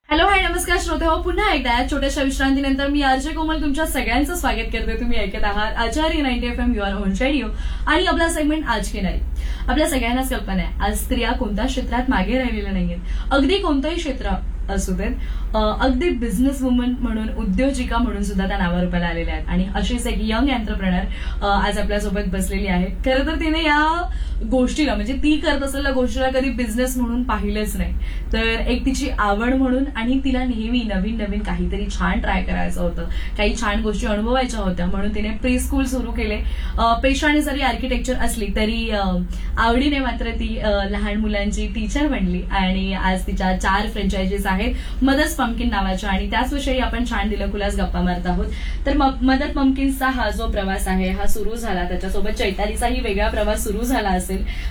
Hello hi नमस्कार श्रोते हो, पुन्हा एकदा या छोट्याशा विश्रांतीनंतर मी आरजे कोमल तुमच्या सगळ्यांचं स्वागत करते. तुम्ही ऐकत आहात आचार्य 90 FM युअर ओन रेडिओ आणि आपला सेगमेंट आज की नाही. आपल्या सगळ्यांनाच कल्पना आहे आज स्त्रिया कोणत्या क्षेत्रात मागे राहिलेल्या नाहीयेत. अगदी कोणतंही क्षेत्र असू देत, अगदी बिझनेस वुमन म्हणून, उद्योजिका म्हणून सुद्धा त्या नावारूपाला आलेल्या आहेत. आणि अशीच एक यंग एंटरप्रेनर आज आपल्यासोबत बसलेली आहे. खरं तर तिने या गोष्टीला म्हणजे ती करत असलेल्या गोष्टीला कधी बिझनेस म्हणून पाहिलंच नाही, तर एक तिची आवड म्हणून आणि तिला नेहमी नवीन नवीन काहीतरी छान ट्राय करायचं होतं, काही छान गोष्टी अनुभवायच्या होत्या म्हणून तिने प्री स्कूल सुरू केले. पेशाने जरी आर्किटेक्चर असली तरी आवडीने मात्र ती लहान मुलांची टीचर बनली आणि आज तिच्या 4 फ्रँचायझीज आहेत मदत पंपकिन नावाच्या, आणि त्याचविषयी आपण छान दिलखुलास गप्पा मारत आहोत. तर मदत पंपकिन्सचा हा जो प्रवास आहे हा सुरू झाला, त्याच्यासोबत चैतालीचाही वेगळा प्रवास सुरू झाला असेल.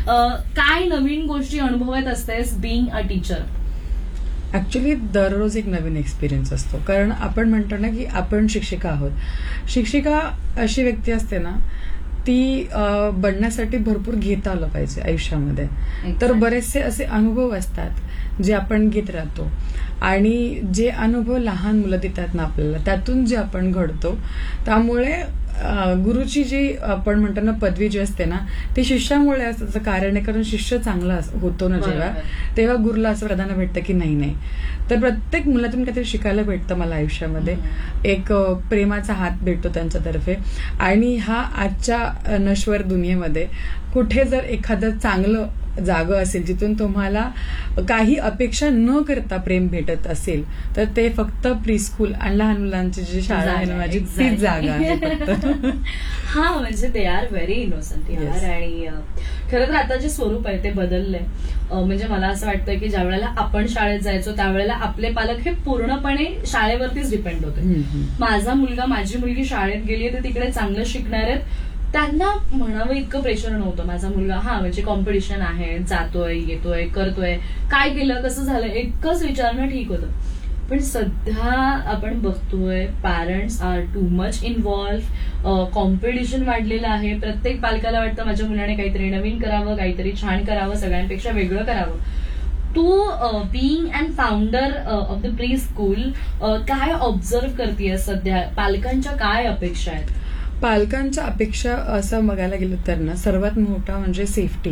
काय नवीन गोष्टी अनुभवत असतेस बिईंग अ टीचर? ऍक्च्युली दररोज एक नवीन एक्सपिरियन्स असतो, कारण आपण म्हणतो ना की आपण शिक्षिका आहोत. शिक्षिका अशी व्यक्ती असते ना, ती बनण्यासाठी भरपूर घेता आलं पाहिजे आयुष्यामध्ये. तर बरेचसे असे अनुभव असतात जे आपण घेत राहतो आणि जे अनुभव लहान मुलं देतात ना आपल्याला, त्यातून जे आपण घडतो. त्यामुळे गुरुची जी आपण म्हणतो ना पदवी जी असते ना, ती शिष्यामुळे असतं. कारण आहे, कारण शिष्य चांगला होतो ना जेव्हा, तेव्हा गुरुला असं प्राधान्य भेटतं की नाही. तर प्रत्येक मुलातून काहीतरी शिकायला भेटतं मला आयुष्यामध्ये. एक प्रेमाचा हात भेटतो त्यांच्यातर्फे. आणि हा आजच्या नश्वर दुनियेमध्ये कुठे जर एखादं चांगलं जागा असेल जिथून तुम्हाला काही अपेक्षा न करता प्रेम भेटत असेल, तर ते फक्त प्रीस्कूल आणि लहान मुलांची जी शाळा आहे ना माझी, तीच जागा आहे. हा म्हणजे दे आर व्हेरी इनोसंट यार. आणि खरं तर आता जे स्वरूप आहे ते बदललंय. म्हणजे मला असं वाटतं की ज्या वेळेला आपण शाळेत जायचो त्यावेळेला आपले पालक हे पूर्णपणे शाळेवरतीच डिपेंड होते. माझा मुलगा माझी मुलगी शाळेत गेली तर तिकडे चांगलं शिकणार आहेत, त्यांना म्हणावं इतकं प्रेशर नव्हतं. माझा मुलगा म्हणजे कॉम्पिटिशन आहे, जातोय येतोय करतोय, काय केलं कसं झालं एकच विचारणं ठीक होतं. पण सध्या आपण बघतोय parents R too much involve. Competition वाढलेलं आहे. प्रत्येक पालकाला वाटतं माझ्या मुलाने काहीतरी नवीन करावं, काहीतरी छान करावं, सगळ्यांपेक्षा वेगळं करावं. तू being and founder of the pre school काय ऑब्झर्व्ह करतेय सध्या? पालकांच्या काय अपेक्षा आहेत? पालकांच्या अपेक्षा असं बघायला गेलं तर ना, सर्वात मोठा म्हणजे सेफ्टी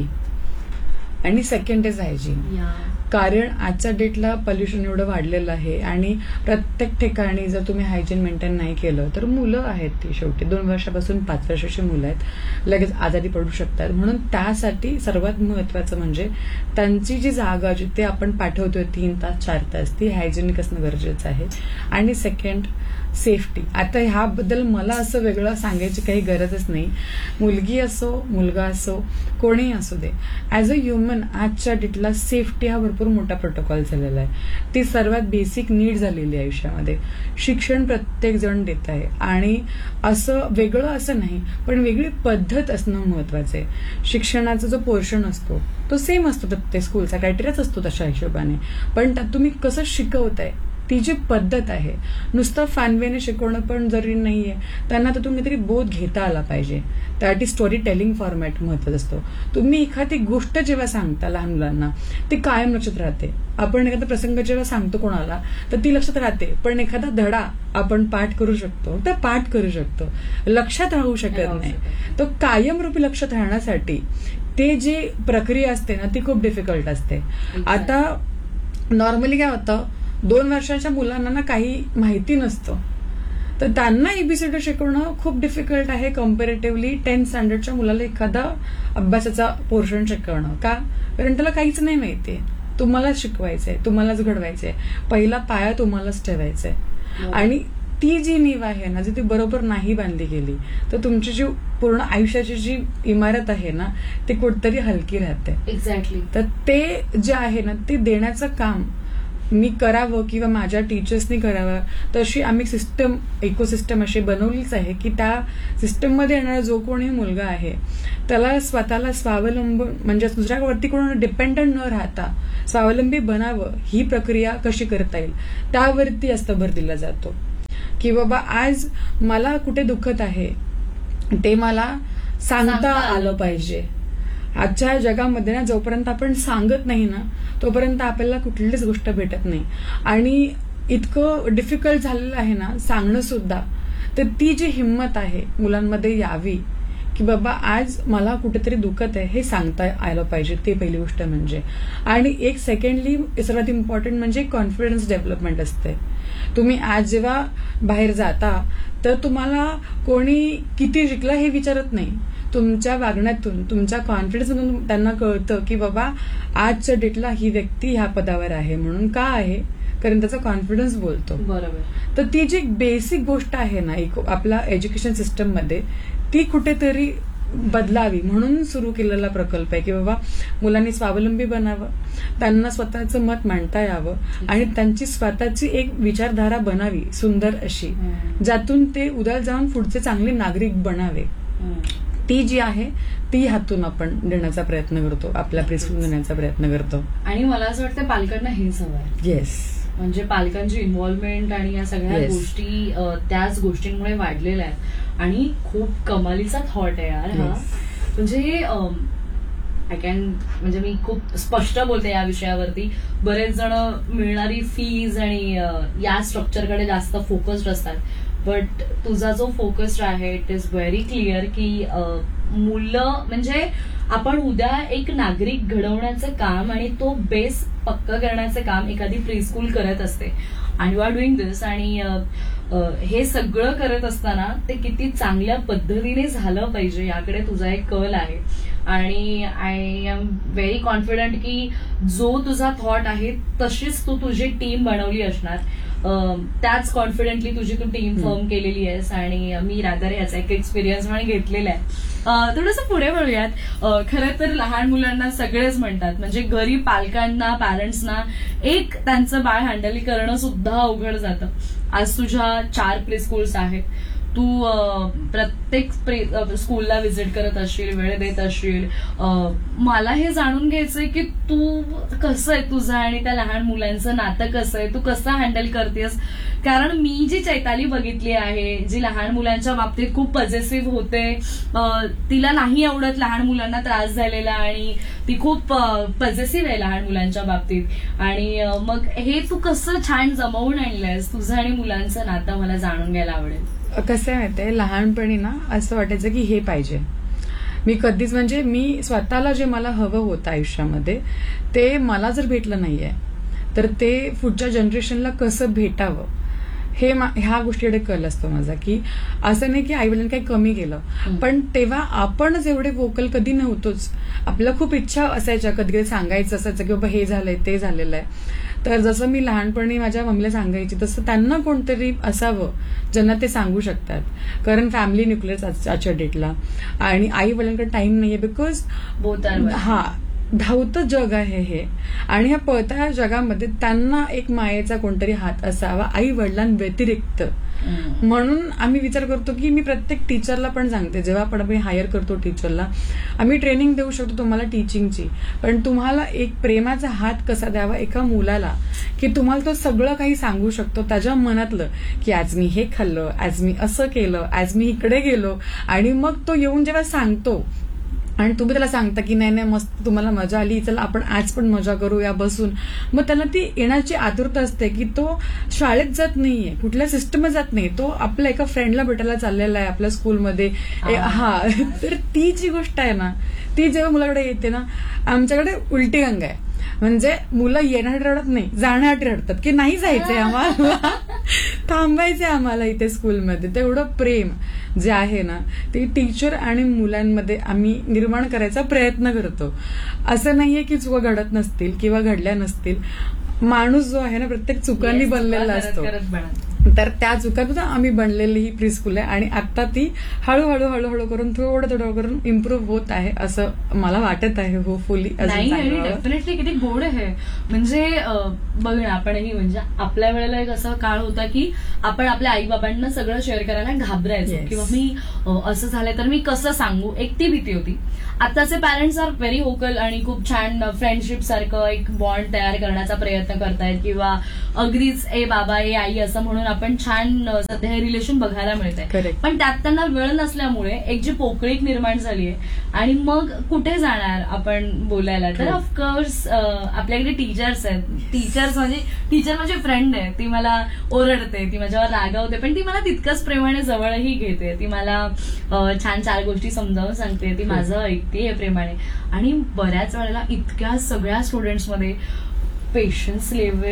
आणि सेकंड इज हायजीन. कारण आजच्या डेटला पोल्युशन एवढं वाढलेलं आहे आणि प्रत्येक ठिकाणी जर तुम्ही हायजीन मेंटेन नाही केलं तर मुलं आहेत ती शेवटी 2 वर्षापासून 5 वर्षाची मुलं आहेत, लगेच आजारी पडू शकतात. म्हणून त्यासाठी सर्वात महत्वाचं म्हणजे त्यांची जी जागा जिथे आपण पाठवतोय 3 तास 4 तास, ती हायजेनिक असणं गरजेचं आहे. आणि सेकंड सेफ्टी. आता ह्याबद्दल मला असं वेगळं सांगायची काही गरजच नाही. मुलगी असो मुलगा असो कोणीही असू दे, ऍज अ ह्युमन आजच्या डेटला सेफ्टी हा भरपूर मोठा प्रोटोकॉल झालेला आहे. ती सर्वात बेसिक नीड झालेली आहे आयुष्यामध्ये. शिक्षण प्रत्येक जण देत आहे आणि असं वेगळं असं नाही, पण वेगळी पद्धत असणं महत्वाचं आहे. शिक्षणाचा जो पोर्शन असतो तो सेम असतो, प्रत्येक स्कूलचा क्रायटेरियाच असतो तशा हिशोबाने, पण त्यात तुम्ही कसं शिकवताय ती जी पद्धत आहे. नुसतं फॅनवेने शिकवणं पण जरुरी नाहीये, त्यांना तर तुम्ही तरी बोध घेता आला पाहिजे. त्यासाठी स्टोरी टेलिंग फॉर्मॅट महत्वाचा असतो. तुम्ही एखादी गोष्ट जेव्हा सांगता लहान मुलांना ती कायम लक्षात राहते. आपण एखादा प्रसंग जेव्हा सांगतो कोणाला तर ती लक्षात राहते, पण एखादा धडा आपण पाठ करू शकतो तर पाठ करू शकतो, लक्षात राहू शकत नाही. तो कायमरूपी लक्षात राहण्यासाठी ते जी प्रक्रिया असते ना ती खूप डिफिकल्ट असते. आता नॉर्मली काय होतं, 2 वर्षाच्या मुलांना ना काही माहिती नसतं, तर त्यांना एबीसीडी शिकवणं खूप डिफिकल्ट आहे कम्पॅरेटिव्हली 10th स्टँडर्डच्या मुलाला एखादा अभ्यासाचा पोर्शन शिकवणं. का? कारण त्याला काहीच नाही माहितीये. तुम्हालाच शिकवायचंय, तुम्हालाच घडवायचंय, पहिला पाया तुम्हालाच ठेवायचाय. आणि ती जी नीव आहे ना, जी ती बरोबर नाही बांधली गेली तर तुमची जी पूर्ण आयुष्याची जी इमारत आहे ना ती कुठतरी हलकी राहते. एक्झॅक्टली. तर ते जे आहे ना ते देण्याचं काम मी करावं किंवा माझ्या टीचर्सनी करावं, तशी आम्ही सिस्टम इकोसिस्टम अशी बनवलीच आहे की त्या सिस्टममध्ये येणारा जो कोणी मुलगा आहे त्याला स्वतःला स्वावलंबून म्हणजे दुसऱ्यावरती कोण डिपेंडंट न राहता स्वावलंबी बनावं. ही प्रक्रिया कशी करता येईल त्यावरती जास्त भर दिला जातो. की बाबा आज मला कुठे दुखत आहे ते मला सांगता आलं पाहिजे. आजच्या जगामध्ये ना जोपर्यंत आपण सांगत नाही ना तोपर्यंत आपल्याला कुठलीच गोष्ट भेटत नाही. आणि इतकं डिफिकल्ट झालेलं आहे ना सांगणं सुद्धा. तर ती जी हिंमत आहे मुलांमध्ये यावी की बाबा आज मला कुठेतरी दुखत आहे हे सांगता आलं पाहिजे, ते पहिली गोष्ट म्हणजे. आणि एक सेकंडली सर्वात इम्पॉर्टंट म्हणजे कॉन्फिडन्स डेव्हलपमेंट असते. तुम्ही आज जेव्हा बाहेर जाता तर तुम्हाला कोणी किती शिकलं हे विचारत नाही. तुमच्या वागण्यातून तुमच्या कॉन्फिडन्समधून त्यांना कळतं की बाबा आजच्या डेटला ही व्यक्ती ह्या पदावर आहे. म्हणून का आहे? कारण त्याचा कॉन्फिडन्स बोलतो. बरोबर. तर ती जी बेसिक गोष्ट आहे ना एक आपल्या एज्युकेशन सिस्टममध्ये ती कुठेतरी बदलावी म्हणून सुरू केलेला प्रकल्प आहे की बाबा मुलांनी स्वावलंबी बनावं, त्यांना स्वतःचं मत मांडता यावं आणि त्यांची स्वतःची एक विचारधारा बनावी सुंदर अशी, ज्यातून ते उद्या जाऊन पुढचे चांगले नागरिक बनावे. ती जी आहे ती हातून आपण देण्याचा प्रयत्न करतो, आपल्या प्रिस्कूल देण्याचा प्रयत्न करतो. आणि मला असं वाटतं पालकांना हेच हवं आहे. येस, म्हणजे पालकांची इन्व्हॉल्वमेंट आणि या सगळ्या गोष्टी त्याच गोष्टींमुळे वाढलेल्या आहेत. आणि खूप कमालीचा थॉट आहे यार हा. म्हणजे म्हणजे मी खूप स्पष्ट बोलते या विषयावरती. बरेच जण मिळणारी फीज आणि या स्ट्रक्चरकडे जास्त फोकस्ड असतात, बट तुझा जो फोकस्ड आहे इट इज व्हेरी क्लिअर की मुलं म्हणजे आपण उद्या एक नागरिक घडवण्याचं काम आणि तो बेस पक्का करण्याचं काम एखादी प्रीस्कूल करत असते. आणि यू आर डुईंग दिस. आणि हे सगळं करत असताना ते किती चांगल्या पद्धतीने झालं पाहिजे याकडे तुझा एक कल आहे. आणि आय एम व्हेरी कॉन्फिडंट की जो तुझा थॉट आहे तशीच तू तुझी टीम बनवली असणार. त्याच कॉन्फिडेंटली तुझी तू टीम फॉर्म केलेली आहेस. आणि मी रादर याचा एक एक्सपिरियन्स म्हणून घेतलेला आहे. थोडंसं पुढे वळूयात. खरं तर लहान मुलांना सगळेच म्हणतात म्हणजे गरीब पालकांना पॅरेंट्सना एक त्यांचं बाळ हँडल करणं सुद्धा अवघड जातं. आज तुझ्या 4 प्रीस्कूल्स आहेत. तू प्रत्येक स्कूलला व्हिजिट करत असशील, वेळ देत असशील. मला हे जाणून घ्यायचंय की तू कसं आहे तुझं आणि त्या लहान मुलांचं नातं कसं आहे, तू कसं हँडल करतेस. कारण मी जी चैताली बघितली आहे जी लहान मुलांच्या बाबतीत खूप पॉझिटिव्ह होते, तिला नाही आवडत लहान मुलांना त्रास झालेला आणि ती खूप पॉझिटिव्ह आहे लहान मुलांच्या बाबतीत. आणि मग हे तू कसं छान जमवून आणलंयस तुझं आणि मुलांचं नातं मला जाणून घ्यायला आवडेल. कसं आहे माहितीये, लहानपणी ना असं वाटायचं की हे पाहिजे. मी कधीच म्हणजे मी स्वतःला जे मला हवं होतं आयुष्यामध्ये ते मला जर भेटलं नाहीये तर ते पुढच्या जनरेशनला कसं भेटावं हे ह्या गोष्टीकडे कल असतो माझा. की असं नाही की आईवडिलांनी काही कमी केलं, पण तेव्हा आपणच एवढे वोकल कधी नव्हतोच. आपल्याला खूप इच्छा असायच्या, कधी कधी सांगायचं असायचं की बाबा हे झालंय ते झालेलं आहे. तर जसं मी लहानपणी माझ्या मम्मीला सांगायची तसं त्यांना कोणतरी असावं ज्यांना ते सांगू शकतात. कारण फॅमिली न्यूक्लिअर आजच्या डेटला आणि आई वडिलांकडे टाइम नाहीये. बिकॉज धावतं जग आहे हे. आणि ह्या पळत्या जगामध्ये त्यांना एक मायेचा कोणतरी हात असावा आई वडिलांव्यतिरिक्त. म्हणून आम्ही विचार करतो की मी प्रत्येक टीचरला पण सांगते, जेव्हा आपण आम्ही हायर करतो टीचरला, आम्ही ट्रेनिंग देऊ शकतो तुम्हाला टीचिंगची, पण तुम्हाला एक प्रेमाचा हात कसा द्यावा एका मुलाला की तुम्हाला तो सगळं काही सांगू शकतो त्याच्या मनातलं की आज मी हे खाल्लं, आज मी असं केलं, आज मी इकडे गेलो. आणि मग तो येऊन जेव्हा सांगतो आणि तुम्ही त्याला सांगता की नाही नाही मस्त तुम्हाला मजा आली, चला आपण आज पण मजा करूया बसून, मग त्याला ती येण्याची आतुरता असते की तो शाळेत जात नाहीये, कुठल्या सिस्टममध्ये जात नाही, तो आपल्या एका फ्रेंडला भेटायला चाललेला आहे आपल्या स्कूलमध्ये. तर ती जी गोष्ट आहे ना ती जेव्हा मुलाकडे येते ना, आमच्याकडे उलटी गंगा आहे. म्हणजे मुलं येण्यासाठी रडत नाही, जाण्यासाठी रडतात की नाही जायचंय आम्हाला, थांबायचंय आम्हाला इथे स्कूलमध्ये. तेवढं प्रेम जे आहे ना ते टीचर आणि मुलांमध्ये आम्ही निर्माण करायचा प्रयत्न करतो. असं नाहीये की चुका घडत नसतील किंवा घडल्या नसतील. माणूस जो आहे ना प्रत्येक चुकांनी बनलेला असतो. तर त्या चुकांतून आम्ही बनलेली ही प्रीस्कूल आहे. आणि आता ती हळूहळू हळूहळू करून थोडं थोडं करून इम्प्रूव्ह होत आहे असं मला वाटत आहे. होपफुली डेफिनेटली किती गोड आहे. म्हणजे बघ ना, आपणही म्हणजे आपल्या वेळेला एक असा काळ होता की आपण आपल्या आई बाबांना सगळं शेअर करायला घाबरायचो किंवा मी असं झालंय तर मी कसं सांगू, एक ती भीती होती. आताचे पॅरेंट्स आर व्हेरी व्होकल आणि खूप छान फ्रेंडशिप सारखं एक बॉन्ड तयार करण्याचा प्रयत्न करतायत किंवा अगदीच ए बाबा ए आई असं म्हणून आपण छान सध्या हे रिलेशन बघायला मिळत आहे. Correct. पण त्यात त्यांना वेळ नसल्यामुळे एक जी पोकळीक निर्माण झाली आहे आणि मग कुठे जाणार आपण बोलायला. तर ऑफकोर्स आपल्याकडे टीचर्स आहेत. टीचर म्हणजे फ्रेंड आहे. ती मला ओरडते, ती माझ्यावर रागावते, पण ती मला तितकंच प्रेमाने जवळही घेते. ती मला छान 4 गोष्टी समजावून सांगते, ती माझं ऐकते प्रेमाने. आणि बऱ्याच वेळेला इतक्या सगळ्या स्टुडंट्समध्ये पेशन्स लेवल,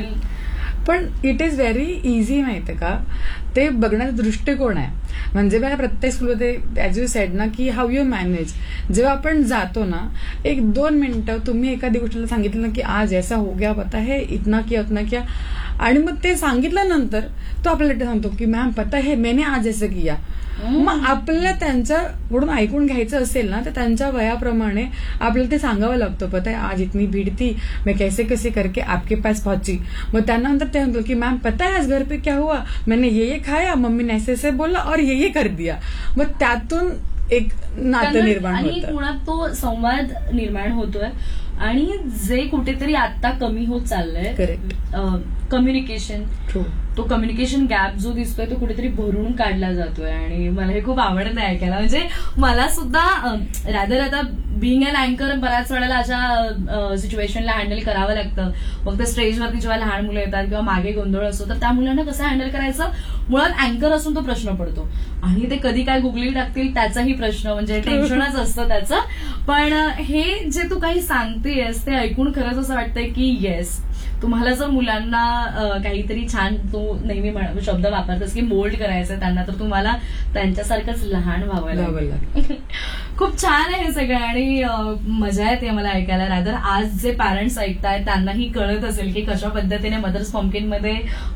पण इट इज व्हेरी इझी, माहितीये का, ते बघण्याचा दृष्टिकोन आहे. म्हणजे बघा प्रत्येक स्कूलमध्ये ऍज यू सेड ना की हाऊ यू मॅनेज. जेव्हा आपण जातो ना, 1-2 मिनिटं तुम्ही एखादी गोष्टीला सांगितलं ना की आज ऐसा हो गया पता है, इतना किया उतना किया, आणि मग ते सांगितल्यानंतर तो आपल्याला सांगतो की मॅम पता है मैंने आज ऐसा किया. मग आपल्याला त्यांच्याकडून ऐकून घ्यायचं असेल ना तर त्यांच्या वयाप्रमाणे आपल्याला ते सांगावं लागतं. पता है आज इतनी भीड़ थी, मैं कैसे कैसे करके आपके पास पहुंची. मग त्यानंतर ते म्हणतो की मॅम पता है आज घर पे क्या हुआ, मैंने ये खाया, मम्मी ने ऐसे ऐसे बोला और ये कर दिया. मग त्यातून एक नातं निर्माण आणि होतं. मुळात तो संवाद निर्माण होतोय. आणि जे कुठेतरी आता कमी होत चाललंय, करेक्ट, कम्युनिकेशन, ट्रू, तो कम्युनिकेशन गॅप जो दिसतोय तो कुठेतरी भरून काढला जातोय. आणि मला हे खूप आवडतं ऐकायला. म्हणजे मला सुद्धा रादर आता बिंग अन अँकर बऱ्याच वेळेला अशा सिच्युएशनला हँडल करावं लागतं. मग ते स्टेजवरती जेव्हा लहान मुलं येतात किंवा मागे गोंधळ असतो तर त्या मुलांना कसं हँडल करायचं, मुळात अँकर असून तो प्रश्न पडतो. आणि ते कधी काय गुगली टाकतील त्याचाही प्रश्न, म्हणजे टेन्शनच असतं त्याचं. पण हे जे तू काही सांगतेस ते ऐकून खरंच असं वाटतंय की येस, तुम्हाला जर मुलांना काहीतरी छान, तू नेहमी शब्द वापरतेस की मोल्ड करायचं त्यांना, तर तुम्हाला त्यांच्यासारखंच लहान व्हावं लागेल. खूप छान आहे हे सगळं आणि मजा येते मला ऐकायला. रादर आज जे पॅरेंट्स ऐकतायत त्यांनाही कळत असेल की कशा पद्धतीने मदर्स पम्पकिनमध्ये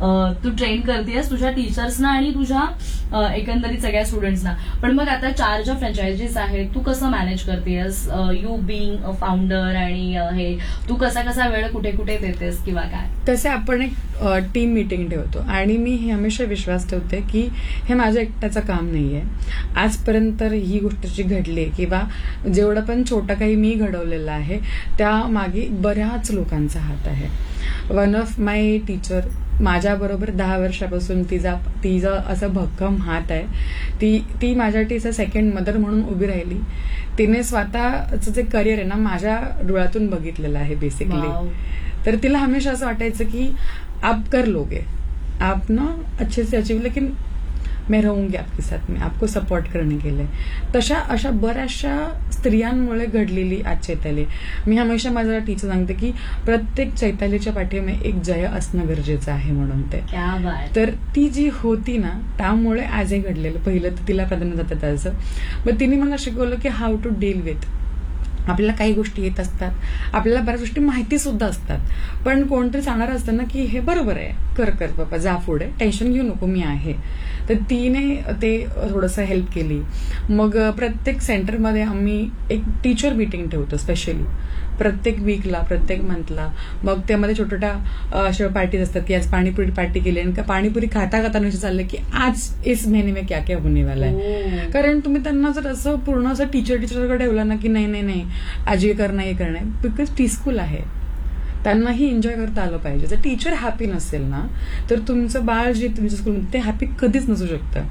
तू ट्रेन करतेस तुझ्या टीचर्सना आणि तुझ्या एकंदरीत सगळ्या स्टुडंट्सना. पण मग आता 4 ज्या फ्रँचायझीज आहेत तू कसं मॅनेज करतेस, यू बिंग अ फाउंडर, आणि हे तू कसा वेळ कुठे कुठे देतेस किंवा काय? तसे आपण एक टीम मीटिंग ठेवतो आणि मी हे हमेशा विश्वास ठेवते की हे माझ्या एकट्याचं काम नाहीये. आजपर्यंत ही गोष्ट जी घडली किंवा जेवढं पण छोटं काही मी घडवलेलं आहे त्या मागे बऱ्याच लोकांचा हात आहे. वन ऑफ माय टीचर माझ्याबरोबर 10 वर्षापासून तिचा असं भक्कम हात आहे. ती माझ्यासाठी सेकंड मदर म्हणून उभी राहिली. तिने स्वतःचं जे करिअर आहे ना माझ्या डोळ्यातून बघितलेलं आहे बेसिकली. तर तिला हमेशा असं वाटायचं की आप कर लोगे, आप ना अच्छे से अचीव, लेकिन मैं रहूंगी आपके साथ में, आपको सपोर्ट करने के लिए. अशा बऱ्याचशा स्त्रियांमुळे घडलेली आज चैताली. मी हमेशा माझ्या टीचर सांगते की प्रत्येक चैतालीच्या पाठीमागे एक जय असणं गरजेचं आहे म्हणून ते. तर ती जी होती ना त्यामुळे आज हे घडलेलं. पहिलं तर तिला प्राधान्य जातं त्याचं. मग तिने मला शिकवलं की हाऊ टू डील विथ. आपल्याला काही गोष्टी येत असतात, आपल्याला बऱ्याच गोष्टी माहिती सुद्धा असतात, पण कोणतरी सांगणार असतं ना की हे बरोबर आहे, कर बाबा, जा पुढे, टेन्शन घेऊ नको, मी आहे. तर तिने ते थोडंसं हेल्प केली. मग प्रत्येक सेंटरमध्ये आम्ही एक टीचर मीटिंग ठेवतो स्पेशली प्रत्येक वीकला, प्रत्येक मंथला. मग त्यामध्ये छोट्या अशा पार्टीज असतात की आज पाणीपुरी पार्टी केली आणि पाणीपुरी खाता नुसतं चाललं की आज इस महिने में क्या क्या होने वाला है. कारण तुम्ही त्यांना जर असं पूर्ण असं टीचरकडे ठेवलं ना की नाही आज हे करणं, बिकॉज टी स्कूल आहे, त्यांनाही एन्जॉय करता आलं पाहिजे. जर टीचर हॅपी नसेल ना तर तुमचं बाळ जे तुमच्या स्कूलमध्ये ते हॅपी कधीच नसू शकतं.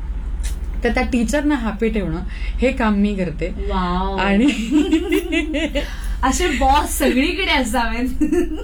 तर त्या टीचरना हॅपी ठेवणं हे काम मी करते. आणि असे बॉस सगळीकडे असावेत.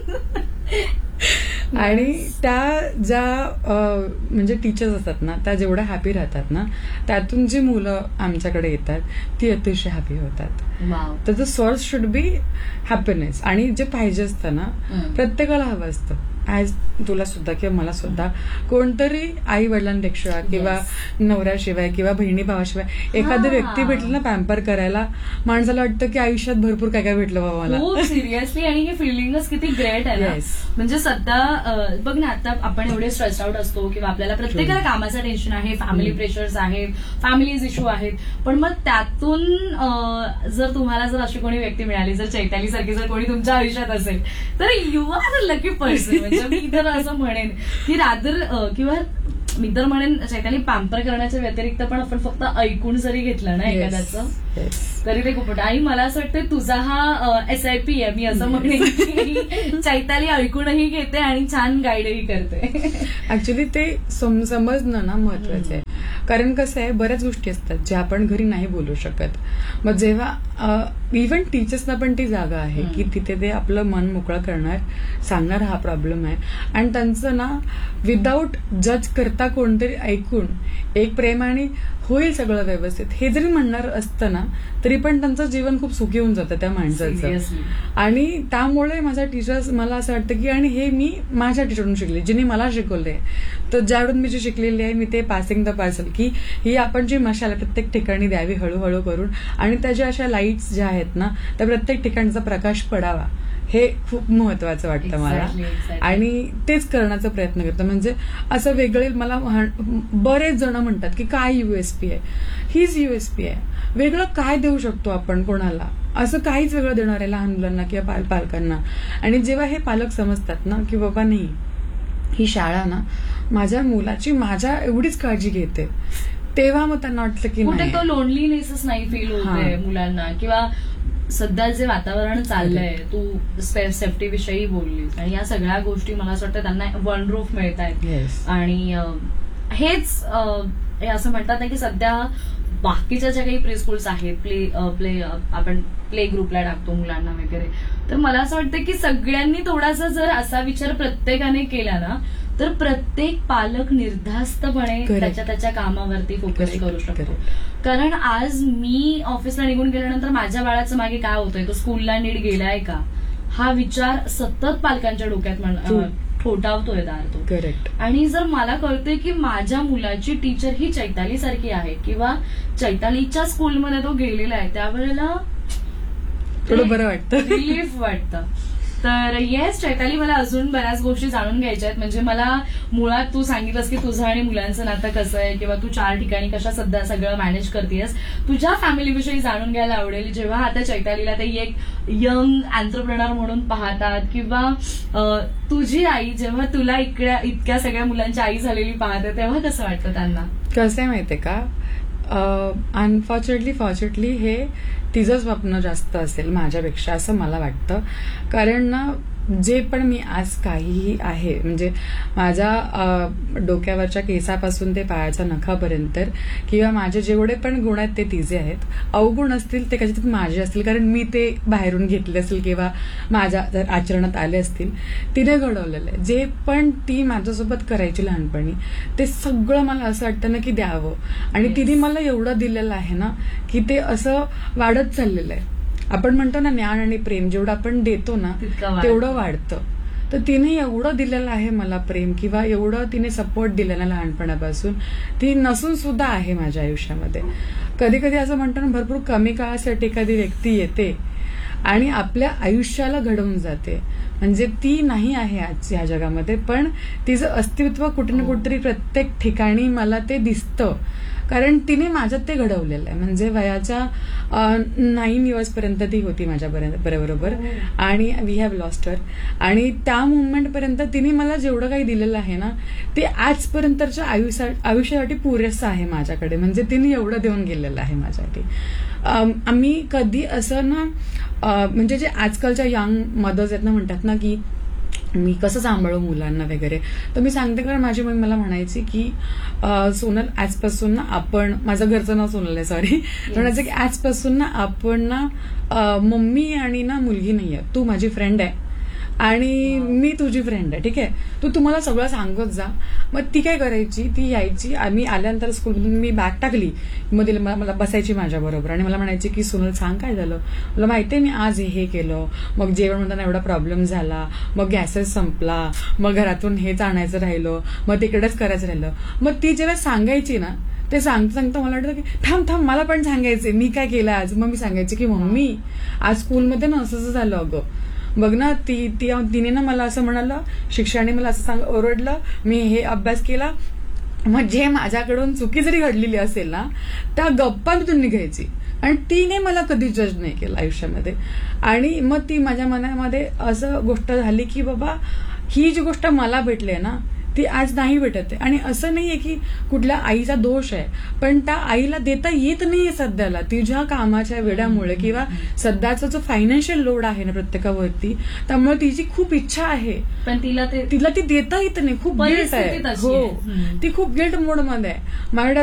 आणि त्या ज्या म्हणजे टीचर्स असतात ना त्या जेवढ्या हॅपी राहतात ना त्यातून जी मुलं आमच्याकडे येतात ती अतिशय हॅपी होतात. तर the source should be happiness. आणि जे पाहिजे असतं ना प्रत्येकाला हवं असतं. ऍज तुला सुद्धा किंवा मला सुद्धा कोणतरी आई वडिलांपेक्षा किंवा नवऱ्याशिवाय किंवा बहिणी भावाशिवाय एखादी व्यक्ती भेटली ना पॅम्पर करायला, माणसाला वाटतं की आयुष्यात भरपूर काय काय भेटलं बाबा मला. खूप सिरियसली. आणि हे फिलिंगच किती ग्रेट आहे ना. म्हणजे सध्या बघ ना, आता आपण एवढे स्ट्रेस आउट असतो किंवा आपल्याला प्रत्येकाला कामाचं टेन्शन आहे, फॅमिली प्रेशर्स आहेत, फॅमिलीज इश्यू आहेत. पण मग त्यातून जर तुम्हाला जर अशी कोणी व्यक्ती मिळाली, जर चैताली सारखी जर कोणी तुमच्या आयुष्यात असेल तर you are a lucky person. म्हणजे मी तर असं म्हणेन की रादर किंवा मी तर म्हणेन चैताली पॅम्पर करण्याच्या व्यतिरिक्त पण आपण फक्त ऐकून जरी घेतलं ना एखाद्याचं तरी ते खूप. आणि मला असं वाटतं तुझा हा SIP आहे, मी असं म्हणेन की चैताली ऐकूनही घेते आणि छान गाईडही करते. ऍक्च्युली ते समजणं ना महत्वाचं आहे. कारण कसं आहे, बऱ्याच गोष्टी असतात ज्या आपण घरी नाही बोलू शकत. मग जेव्हा इव्हन टीचर्सना पण ती जागा आहे की तिथे ते आपलं मन मोकळं करणार, सांगणार हा प्रॉब्लेम आहे, आणि त्यांचं ना विदाऊट जज करता कोणतरी ऐकून एक प्रेमाने होईल सगळं व्यवस्थित हे जरी म्हणणार असतं ना तरी पण त्यांचं जीवन खूप सुखी होऊन जातं त्या माणसाचं. आणि त्यामुळे माझ्या टीचर्स, मला असं वाटतं की, आणि हे मी माझ्या टीचरकडून शिकले, जिने मला शिकवलंय, तर ज्यावेळी मी जे शिकलेली आहे मी ते पासिंग द पार्सल, की ही आपण जी मशाल प्रत्येक ठिकाणी द्यावी हळूहळू करून, आणि त्याच्या अशा लाईट्स ज्या आहेत ना त्या प्रत्येक ठिकाणचा प्रकाश पडावा, हे खूप महत्वाचं वाटतं मला. आणि तेच करण्याचा प्रयत्न करतो. म्हणजे असं वेगळे मला बरेच जण म्हणतात की काय USP आहे, हीच USP आहे, वेगळं काय देऊ शकतो आपण कोणाला, असं काहीच वेगळं देणार आहे लहान मुलांना किंवा पालकांना. आणि जेव्हा हे पालक समजतात ना की बाबा नाही, ही शाळा ना माझ्या मुलाची माझ्या एवढीच काळजी घेते, तेव्हा मग त्यांना वाटतं की कुठे तो लोनलीनेसच नाही फील होते मुलांना. किंवा सध्या जे वातावरण चाललंय, तू सेफ्टी विषयी बोललीस, आणि या सगळ्या गोष्टी मला असं वाटतं त्यांना वन रूफ मिळत आहेत. आणि हेच असं म्हणतात ना की सध्या बाकीच्या ज्या काही प्ले स्कूल्स आहेत, प्ले आपण प्ले ग्रुपला टाकतो मुलांना वगैरे, तर मला असं वाटतं की सगळ्यांनी थोडासा जर असा विचार प्रत्येकाने केला ना तर प्रत्येक पालक निर्धास्तपणे त्याच्या कामावरती फोकस करू शकतो. कारण आज मी ऑफिसला निघून गेल्यानंतर माझ्या बाळाचं मागे काय होतंय, तो स्कूलला नीट गेलाय का, हा विचार सतत पालकांच्या डोक्यात ठोठावतोय दार तो. करेक्ट. आणि जर मला कळतंय की माझ्या मुलाची टीचर ही चैताली सारखी आहे किंवा चैतालीच्या स्कूलमध्ये तो गेलेला आहे, त्यावेळेला थोडं बरं वाटतं, रिलीफ वाटतं. तर येस चैताली, मला अजून बऱ्याच गोष्टी जाणून घ्यायच्या आहेत. म्हणजे मला मुळात तू सांगितलंस की तुझं आणि मुलांचं नातं कसं आहे, किंवा तू 4 ठिकाणी कशा सध्या सगळं मॅनेज करतेस, तुझ्या फॅमिलीविषयी जाणून घ्यायला आवडेल. जेव्हा आता चैतालीला ते एक यंग एंटरप्रेनर म्हणून पाहतात, किंवा तुझी आई जेव्हा तुला इतक्या सगळ्या मुलांची आई झालेली पाहते, तेव्हा कसं वाटतं त्यांना? कसं आहे माहितीये का, फॉर्च्युनेटली हे तिचं स्वप्न जास्त असेल माझ्यापेक्षा, असं मला वाटतं. कारण ना जे पण मी आज काहीही आहे, म्हणजे माझ्या डोक्यावरच्या केसापासून ते पायाच्या नखापर्यंत, किंवा माझे जेवढे पण गुण आहेत ते तिचे आहेत. अवगुण असतील ते कदाचित माझे असतील, कारण मी ते बाहेरून घेतले असतील किंवा माझ्या जर आचरणात आले असतील. तिने घडवलेलं आहे. जे पण ती माझ्यासोबत करायची लहानपणी ते सगळं मला असं वाटतं ना की द्यावं. आणि तिने मला एवढं दिलेलं आहे ना की ते असं वाढत चाललेलं आहे. आपण म्हणतो ना ज्ञान आणि प्रेम जेवढं आपण देतो ना तेवढं वाढतं. तर तिने एवढं दिलेलं आहे मला प्रेम, किंवा एवढं तिने सपोर्ट दिलेला लहानपणापासून, ती नसून सुद्धा आहे माझ्या आयुष्यामध्ये. कधी कधी असं म्हणतो ना, भरपूर कमी काळासाठी एखादी व्यक्ती येते आणि आपल्या आयुष्याला घडवून जाते. म्हणजे ती नाही आहे आज या जगामध्ये, पण तिचं अस्तित्व कुठे ना कुठेतरी प्रत्येक ठिकाणी मला ते दिसतं. कारण तिने माझ्यात ते घडवलेलं आहे. म्हणजे वयाच्या 9 इयर्सपर्यंत ती होती माझ्या बरोबर, आणि वी हॅव लॉस्ट हर. आणि त्या मुवमेंटपर्यंत तिने मला जेवढं काही दिलेलं आहे ना ते आजपर्यंतच्या आयुष्यासाठी पुरेसं आहे माझ्याकडे. म्हणजे तिने एवढं देऊन गेलेलं आहे माझ्यासाठी. आम्ही कधी असं ना, म्हणजे जे आजकालच्या यंग मदर्स आहेत ना, म्हणतात ना की मी कसं सांभाळू मुलांना वगैरे, तर मी सांगते, कारण माझी मम्मी मला म्हणायची की सोनल आजपासून ना आपण, माझं घरचं नाव सोनल आहे, सॉरी, म्हणायचं की आजपासून ना आपण ना मम्मी आणि ना मुलगी नाहीये, तू माझी फ्रेंड आहे आणि मी तुझी फ्रेंड आहे, ठीक आहे, तू तुम्हाला सगळं सांगत जा. मग ती काय करायची, ती यायची, आम्ही आल्यानंतर स्कूलमधून मी बॅग टाकली, मग मला बसायची माझ्याबरोबर आणि मला म्हणायची की सोनल सांग काय झालं, मला माहितीये मी आज हे केलं, मग जेवण म्हणताना एवढा प्रॉब्लेम झाला, मग गॅसेस संपला, मग घरातून हेच आणायचं राहिलं, मग तिकडेच करायचं राहिलं. मग ती जेव्हा सांगायची ना, ते सांगता मला वाटतं की थांब मला पण सांगायचे मी काय केलं आज. मग मी सांगायचे की मम्मी आज स्कूलमध्ये ना असं झालं, अगं बघ ना, तिने ना मला असं म्हणालं, शिक्षकाने मला असं ओरडलं, मी हे अभ्यास केला. मग जे माझ्याकडून चुकी जरी घडलेली असेल ना त्या गप्पांतून निघायची, आणि तिने मला कधी जज नाही केलं आयुष्यामध्ये. आणि मग ती माझ्या मनामध्ये असं गोष्ट झाली की बाबा ही जी गोष्ट मला भेटली ना ती आज नाही भेटत आहे. आणि असं नाहीये की कुठल्या आईचा दोष आहे, पण त्या आईला देता येत नाहीये सध्याला तिच्या कामाच्या वेळामुळे किंवा सध्याचा जो फायनान्शियल लोड आहे ना प्रत्येकावरती, त्यामुळे तिची खूप इच्छा आहे पण तिला ती देता येत नाही. खूप गिल्ट आहे. हो, ती खूप गिल्ट मोड मध्ये आहे. माझ्याकडे